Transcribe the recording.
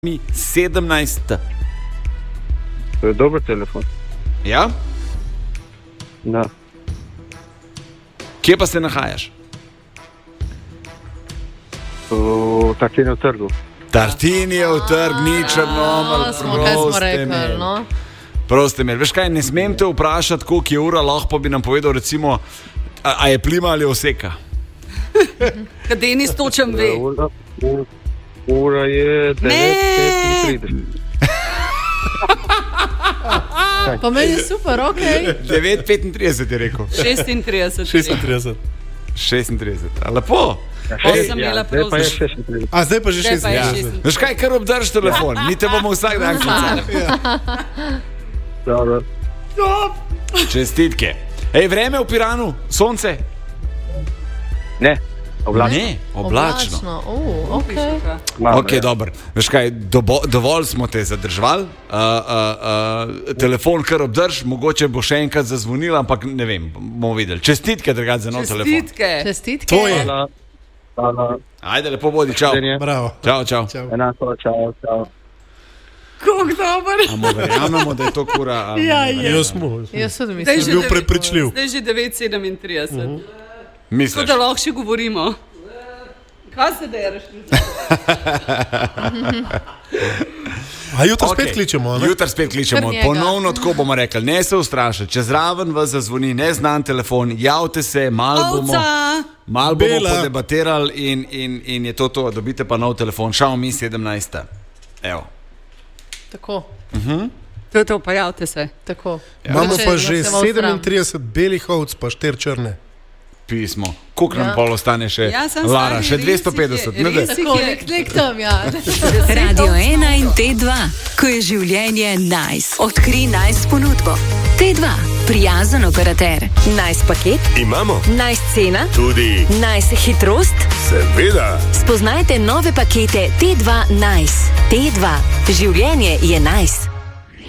17. To je dober telefon. Ja? Da. Kje pa se nahajaš? V Tartinijev trgu. Tartinijev trg, ni Črnomelj, proste imeli. Veš kaj, ne smem te vprašati, koliko je ura, lahko pa bi nam povedal recimo, a je plima ali oseka? Kad Denis točem ve. Ura je 9:35. Pa meni je super, ok. 9:35 je rekel. 36. 36, a lepo. Sem imela prav. A zdaj pa že 36. Veš kaj, kar obdrž telefon, mi te bomo vsak dan klicali. Dobro. Čestitke. Ej, vreme v Piranu, sonce? Ne, oblačno. Ne, oblačno. Ok, dobro. Veš kaj, dovolj smo te zadržvali. Telefon kar obdrž, mogoče bo še enkrat zazvonil, ampak ne vem, bomo videli. Čestitke, dragati, za nov telefon. Čestitke. To je. Hvala. Ajde, lepo bodi, čau. Bravo. Čau. Enako, čau. Kako dober. Amo verjamemo, da je to kura. Jaz smo. Jaz sem Zdaj mislil. že bil prepričljiv. Zdaj že 9:37. Misliš? Tako da lahko še govorimo. Kaj se dereš? A jutro spet kličemo, ne? Jutro spet kličemo. Kar njega. Ponovno tako bomo rekli. Ne se ustrašiti. Če zraven vas zazvoni neznan telefon, javite se, malo bomo Bela. podebatirali in je to. Dobite pa nov telefon. Xiaomi 17. Evo. Tako, To pa javite se. tako. Imamo pa Če že se malo sram. 37 belih ovc, pa 4 črne. Pismo. Koliko nam pol ostane še? Ja, sem Lara, stari, še res 250. jih je, Ne, res da. jih Tako, je. nek tam, ja. Radio 1 in T2, ko je življenje nice. Odkri nice ponudbo. T2, prijazen operater. Nice paket, Imamo nice cena, tudi, nice hitrost. seveda, Spoznajte nove pakete T2 Nice. T2, življenje je nice.